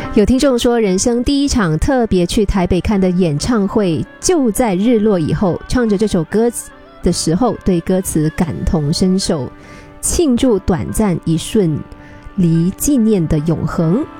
有听众说，人生第一场特别去台北看的演唱会就在日落以后，唱着这首歌的时候对歌词感同身受，庆祝短暂一瞬离纪念的永恒。